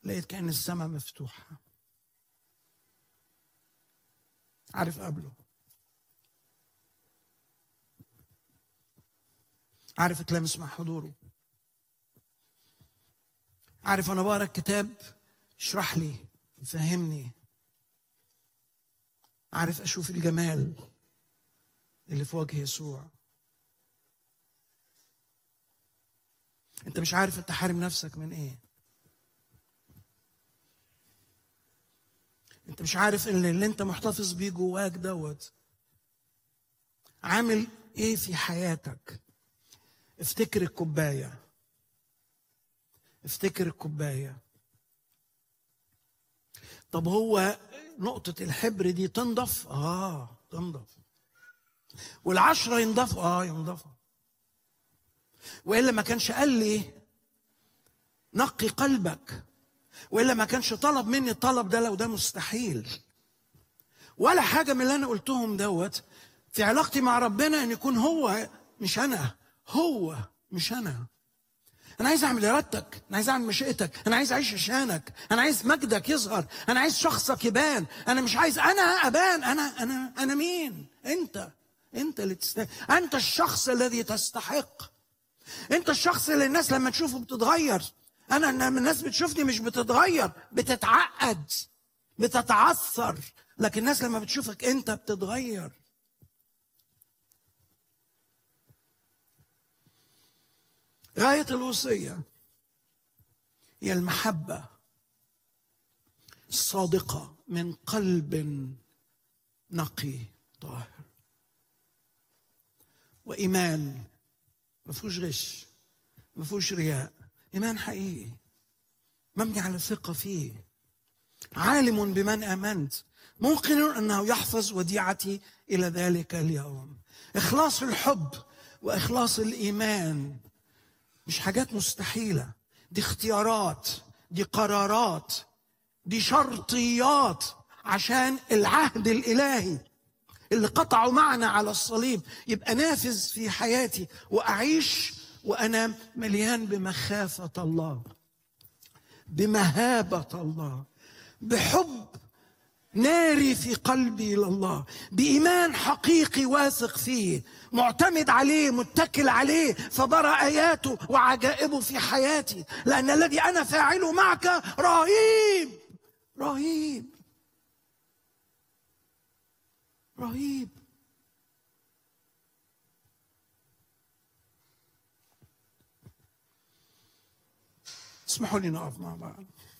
لقيت كأن السماء مفتوحة. عارف قبله، عارف اتلامس مع حضوره، عارف انا بقرا الكتاب اشرح لي فهمني، عارف اشوف الجمال اللي في وجه يسوع. انت مش عارف انت حارم نفسك من ايه. انت مش عارف ان اللي انت محتفظ بيه جواك دوت عامل ايه في حياتك. افتكر الكوبايه، افتكر الكوبايه. طب هو نقطة الحبر دي تنضف؟ تنضف. وال10 ينضفوا؟ ينضفوا. وإلا ما كانش قال لي نقي قلبك، وإلا ما كانش طلب مني الطلب ده لو ده مستحيل. ولا حاجة من اللي أنا قلتهم دوت في علاقتي مع ربنا أن يكون هو مش أنا، هو مش أنا. أنا عايز أعمل إرادتك، أنا عايز أعمل مشيئتك، أنا عايز أعيش عشانك، أنا عايز مجدك يظهر، أنا عايز شخصك يبان. أنا مش عايز أنا أبان. أنا مين؟ أنت اللي تستحق. أنت الشخص الذي تستحق. أنت الشخص اللي الناس لما تشوفه بتتغير. أنا لما الناس بتشوفني مش بتتغير، بتتعقد، بتتعثر. لكن الناس لما بتشوفك أنت بتتغير. غاية الوصية هي المحبة الصادقة من قلب نقي طاهر، وإيمان ما فيهوش غش، ما فيهوش رياء. إيمان حقيقي مبني على ثقة فيه، عالم بمن آمنت، موقن أنه يحفظ وديعتي إلى ذلك اليوم. إخلاص الحب وإخلاص الإيمان مش حاجات مستحيلة، دي اختيارات، دي قرارات، دي شرطيات عشان العهد الإلهي اللي قطعوا معنا على الصليب يبقى نافذ في حياتي، وأعيش وأنا مليان بمخافة الله، بمهابة الله، بحب ناري في قلبي لله، بإيمان حقيقي واثق فيه، معتمد عليه، متكل عليه، فبرى آياته وعجائبه في حياتي، لأن الذي أنا فاعله معك رهيب رهيب رهيب. اسمحوا لي نقف مع بعض.